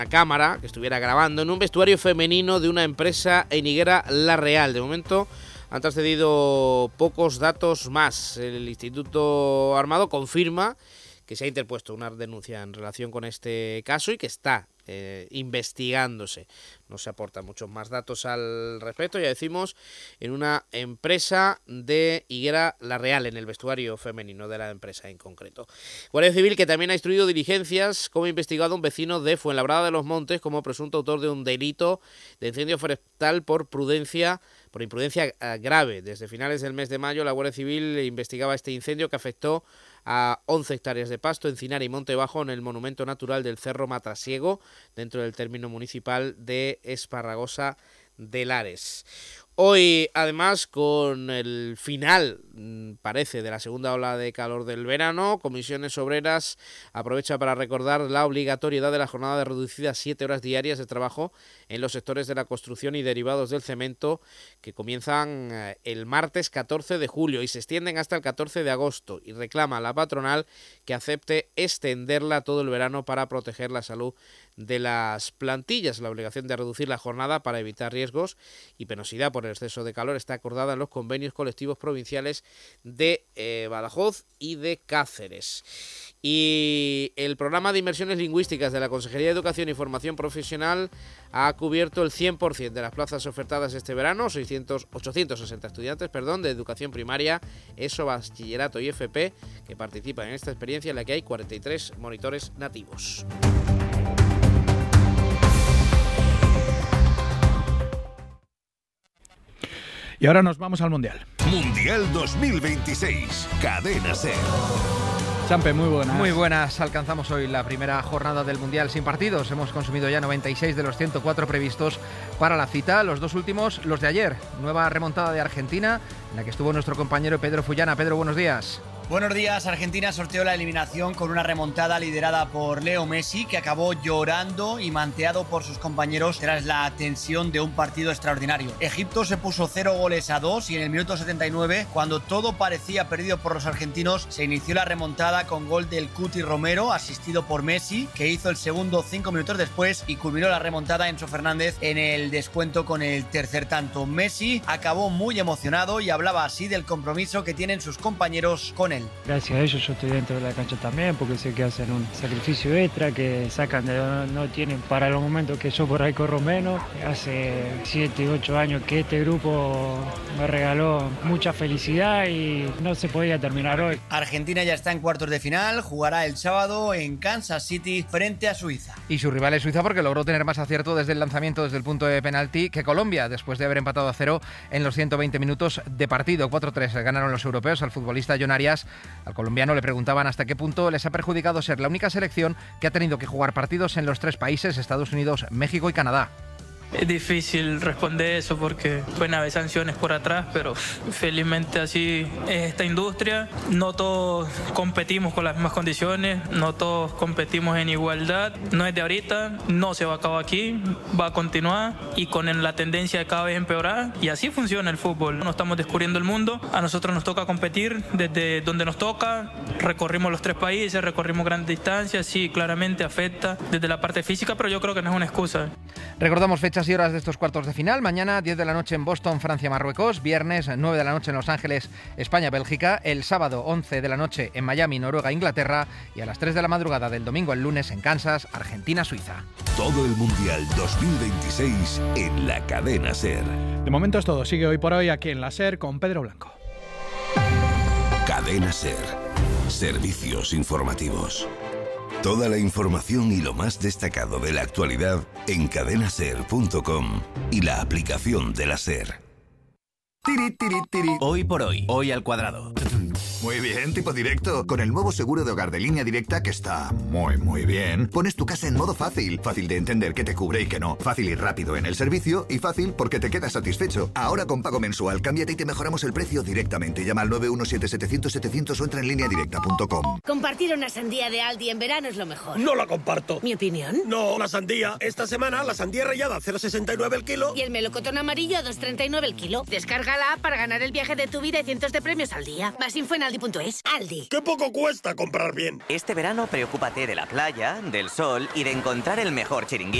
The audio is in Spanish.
cámara que estuviera grabando en un vestuario femenino de una empresa en Higuera La Real. De momento han trascendido pocos datos más. El Instituto Armado confirma que se ha interpuesto una denuncia en relación con este caso y que está investigándose. No se aportan muchos más datos al respecto, ya decimos, en una empresa de Higuera La Real, en el vestuario femenino de la empresa en concreto. Guardia Civil, que también ha instruido diligencias como investigado a un vecino de Fuenlabrada de los Montes como presunto autor de un delito de incendio forestal por imprudencia grave. Desde finales del mes de mayo, la Guardia Civil investigaba este incendio que afectó a 11 hectáreas de pasto, encinar y monte bajo en el monumento natural del Cerro Matrasiego, dentro del término municipal de Esparragosa de Lares. Hoy, además, con el final, parece, de la segunda ola de calor del verano, Comisiones Obreras aprovecha para recordar la obligatoriedad de la jornada de reducida a 7 horas diarias de trabajo en los sectores de la construcción y derivados del cemento, que comienzan el martes 14 de julio y se extienden hasta el 14 de agosto, y reclama a la patronal que acepte extenderla todo el verano para proteger la salud de las plantillas. La obligación de reducir la jornada para evitar riesgos y penosidad por el exceso de calor está acordada en los convenios colectivos provinciales de Badajoz y de Cáceres. Y el programa de inmersiones lingüísticas de la Consejería de Educación y Formación Profesional ha cubierto el 100% de las plazas ofertadas este verano, 860 estudiantes, de educación primaria, ESO, bachillerato y FP, que participan en esta experiencia en la que hay 43 monitores nativos. Y ahora nos vamos al Mundial. Mundial 2026, Cadena SER. Champe, muy buenas. Muy buenas. Alcanzamos hoy la primera jornada del Mundial sin partidos. Hemos consumido ya 96 de los 104 previstos para la cita. Los dos últimos, los de ayer. Nueva remontada de Argentina, en la que estuvo nuestro compañero Pedro Fullana. Pedro, buenos días. Buenos días. Argentina sorteó la eliminación con una remontada liderada por Leo Messi, que acabó llorando y manteado por sus compañeros tras la tensión de un partido extraordinario. Egipto se puso 0-2 y en el minuto 79, cuando todo parecía perdido por los argentinos, se inició la remontada con gol del Cuti Romero, asistido por Messi, que hizo el segundo 5 minutos después, y culminó la remontada Enzo Fernández en el descuento con el tercer tanto. Messi acabó muy emocionado y hablaba así del compromiso que tienen sus compañeros con él. Gracias a ellos yo estoy dentro de la cancha también, porque sé que hacen un sacrificio extra, que sacan de donde no tienen para los momentos que yo por ahí corro menos. Hace 7, 8 años que este grupo me regaló mucha felicidad y no se podía terminar hoy. Argentina ya está en cuartos de final, jugará el sábado en Kansas City frente a Suiza. Y su rival es Suiza porque logró tener más acierto desde el lanzamiento, desde el punto de penalti, que Colombia, después de haber empatado a 0 en los 120 minutos de partido. 4-3 ganaron los europeos al futbolista John Arias. Al colombiano le preguntaban hasta qué punto les ha perjudicado ser la única selección que ha tenido que jugar partidos en los 3 países, Estados Unidos, México y Canadá. Es difícil responder eso porque pueden haber sanciones por atrás, pero felizmente así es esta industria. No todos competimos con las mismas condiciones, no todos competimos en igualdad. No es de ahorita, no se va a acabar aquí, va a continuar y con la tendencia de cada vez empeorar. Y así funciona el fútbol. No estamos descubriendo el mundo, a nosotros nos toca competir desde donde nos toca. Recorrimos los 3 países, recorrimos grandes distancias, sí, claramente afecta desde la parte física, pero yo creo que no es una excusa. Recordamos fechas y horas de estos cuartos de final. Mañana 10 de la noche en Boston, Francia-Marruecos. Viernes 9 de la noche en Los Ángeles, España-Bélgica. El sábado 11 de la noche en Miami, Noruega-Inglaterra. Y a las 3 de la madrugada del domingo al lunes en Kansas, Argentina-Suiza. Todo el Mundial 2026 en la Cadena SER. De momento es todo. Sigue hoy por hoy aquí en la SER con Pedro Blanco. Cadena SER. Servicios informativos. Toda la información y lo más destacado de la actualidad en cadenaser.com y la aplicación de la SER. Hoy por hoy, hoy al cuadrado. Muy bien, tipo directo. Con el nuevo seguro de hogar de Línea Directa, que está muy bien, pones tu casa en modo fácil. Fácil de entender qué te cubre y qué no. Fácil y rápido en el servicio y fácil porque te quedas satisfecho. Ahora con pago mensual, cámbiate y te mejoramos el precio directamente. Llama al 917-700-700 o entra en lineadirecta.com. Compartir una sandía de Aldi en verano es lo mejor. No la comparto. ¿Mi opinión? No, la sandía. Esta semana la sandía rallada 0,69 el kilo. Y el melocotón amarillo 2,39 el kilo. Descárgala para ganar el viaje de tu vida y cientos de premios al día. Más info en aldi.es. Aldi.es. Aldi. ¡Qué poco cuesta comprar bien! Este verano preocúpate de la playa, del sol y de encontrar el mejor chiringuito.